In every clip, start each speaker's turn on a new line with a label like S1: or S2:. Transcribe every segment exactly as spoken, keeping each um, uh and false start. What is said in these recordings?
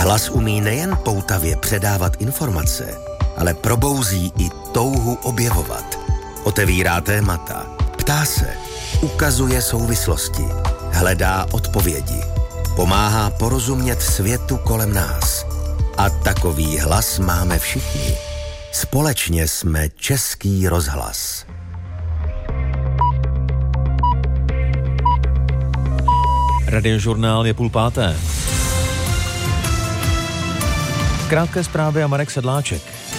S1: Hlas umí nejen poutavě předávat informace, ale probouzí i touhu objevovat. Otevírá témata, ptá se, ukazuje souvislosti, hledá odpovědi, pomáhá porozumět světu kolem nás. A takový hlas máme všichni. Společně jsme Český rozhlas.
S2: Radiožurnál je půl páté. Krátké zprávy a Marek Sedláček.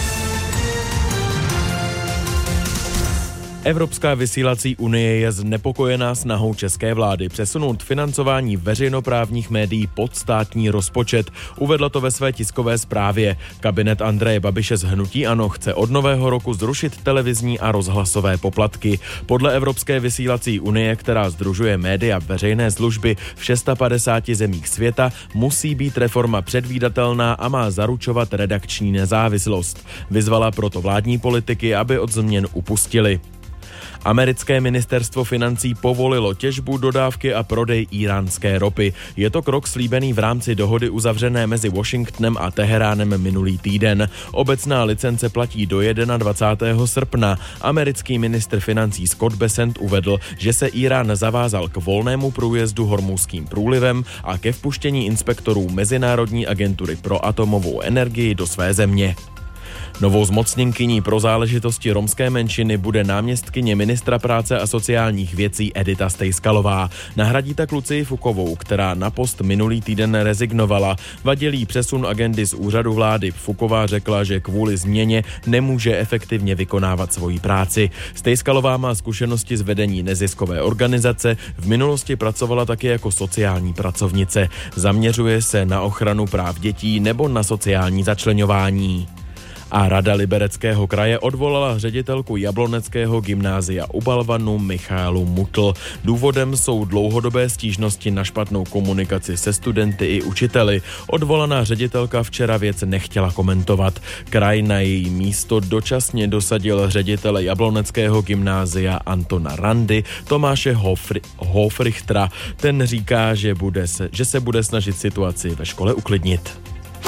S2: Evropská vysílací unie je znepokojená snahou české vlády přesunout financování veřejnoprávních médií pod státní rozpočet. Uvedla to ve své tiskové zprávě. Kabinet Andreje Babiše z hnutí ANO chce od nového roku zrušit televizní a rozhlasové poplatky. Podle Evropské vysílací unie, která sdružuje média veřejné služby v padesáti šesti zemích světa, musí být reforma předvídatelná a má zaručovat redakční nezávislost. Vyzvala proto vládní politiky, aby od změn upustili. Americké ministerstvo financí povolilo těžbu, dodávky a prodej íránské ropy. Je to krok slíbený v rámci dohody uzavřené mezi Washingtonem a Teheránem minulý týden. Obecná licence platí do dvacátého prvního srpna. Americký ministr financí Scott Bessent uvedl, že se Írán zavázal k volnému průjezdu Hormuzským průlivem a ke vpuštění inspektorů Mezinárodní agentury pro atomovou energii do své země. Novou zmocněnkyní pro záležitosti romské menšiny bude náměstkyně ministra práce a sociálních věcí Edita Stejskalová. Nahradí tak Lucii Fukovou, která na post minulý týden rezignovala. Vadil jí přesun agendy z úřadu vlády. Fuková řekla, že kvůli změně nemůže efektivně vykonávat svoji práci. Stejskalová má zkušenosti z vedení neziskové organizace, v minulosti pracovala také jako sociální pracovnice. Zaměřuje se na ochranu práv dětí nebo na sociální začleňování. A Rada Libereckého kraje odvolala ředitelku Jabloneckého gymnázia u Balvanu Michálu Mutl. Důvodem jsou dlouhodobé stížnosti na špatnou komunikaci se studenty i učiteli. Odvolaná ředitelka včera věc nechtěla komentovat. Kraj na její místo dočasně dosadil ředitele Jabloneckého gymnázia Antona Randy, Tomáše Hofri- Hofrichtera. Ten říká, že, bude se, že se bude snažit situaci ve škole uklidnit.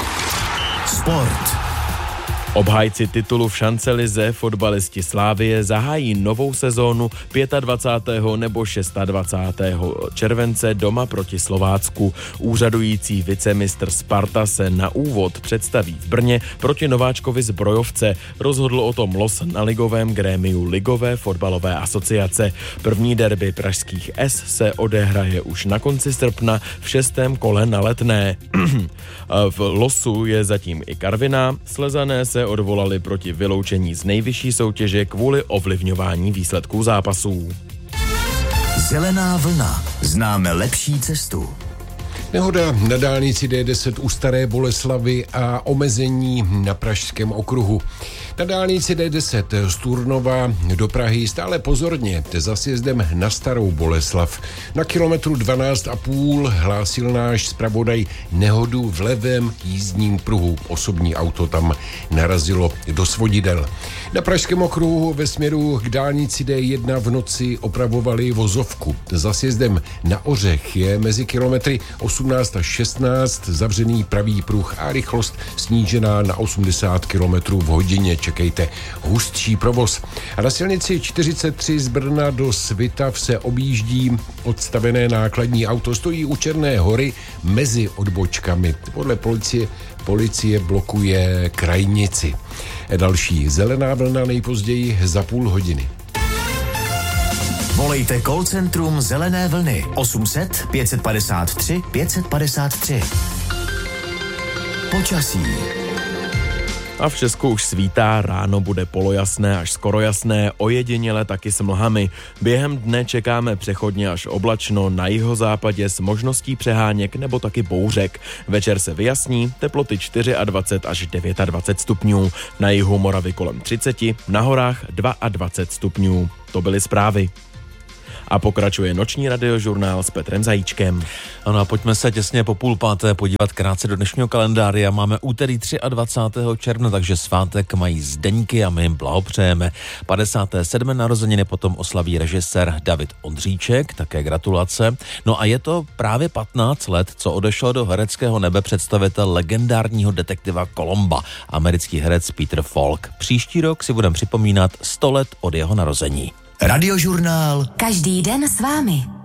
S1: Sport.
S2: Obhájci titulu v šancelize, fotbalisti Slavie, zahájí novou sezónu dvacátého pátého nebo dvacátého šestého července doma proti Slovácku. Úřadující vicemistr Sparta se na úvod představí v Brně proti nováčkovi z Brojovce. Rozhodl o tom los na ligovém grémiu Ligové fotbalové asociace. První derby pražských S se odehraje už na konci srpna v šestém kole na Letné. V losu je zatím i Karviná, Slezané se odvolali proti vyloučení z nejvyšší soutěže kvůli ovlivňování výsledků zápasů.
S1: Zelená vlna. Známe lepší cestu.
S3: Nehoda na dálnici D deset u Staré Boleslavi a omezení na Pražském okruhu. Na dálnici D deset z Turnova do Prahy stále pozorně za sjezdem na Starou Boleslav. Na kilometru dvanáct a půl hlásil náš zpravodaj nehodu v levém jízdním pruhu. Osobní auto tam narazilo do svodidel. Na Pražském okruhu ve směru k dálnici D jedna v noci opravovali vozovku. Za sjezdem na Ořech je mezi kilometry osmnáct a šestnáct zavřený pravý pruh a rychlost snížená na osmdesát kilometrů v hodině. Čekejte hustší provoz. A na silnici čtyřicet tři z Brna do Svitav se objíždí odstavené nákladní auto. Stojí u Černé Hory mezi odbočkami. Podle policie Policie blokuje krajnici. Další zelená vlna nejpozději za půl hodiny.
S1: Volejte call centrum Zelené vlny osm set pět padesát tři pět padesát tři. Počasí.
S2: A v Česku už svítá, ráno bude polojasné až skoro jasné, ojediněle taky s mlhami. Během dne čekáme přechodně až oblačno na jihozápadě s možností přeháněk nebo taky bouřek. Večer se vyjasní, teploty dvacet čtyři až dvacet devět stupňů. Na jihu Moravy kolem třicet, na horách dvacet dva stupňů. To byly zprávy. A pokračuje noční radiožurnál s Petrem Zajíčkem.
S4: Ano a pojďme se těsně po půl páté podívat krátce do dnešního kalendáře. Máme úterý dvacátého třetího června, takže svátek mají Zdeňky a my jim blahopřejeme. padesáté sedmé narozeniny potom oslaví režisér David Ondříček, také gratulace. No a je to právě patnáct let, co odešel do hereckého nebe představitel legendárního detektiva Columba, americký herec Peter Falk. Příští rok si budeme připomínat sto let od jeho narození.
S1: Radiožurnál.
S5: Každý den s vámi.